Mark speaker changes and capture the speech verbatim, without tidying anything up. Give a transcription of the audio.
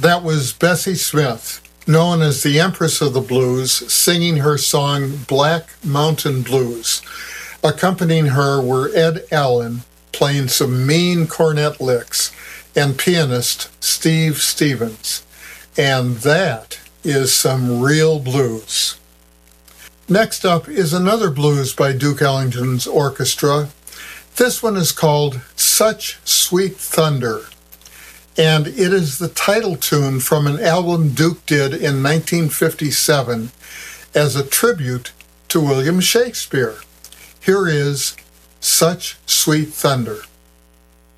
Speaker 1: That was Bessie Smith, known as the Empress of the Blues, singing her song Black Mountain Blues. Accompanying her were Ed Allen, playing some mean cornet licks, and pianist Steve Stevens. And that is some real blues. Next up is another blues by Duke Ellington's orchestra. This one is called Such Sweet Thunder, and it is the title tune from an album Duke did in nineteen fifty-seven as a tribute to William Shakespeare. Here is Such Sweet Thunder.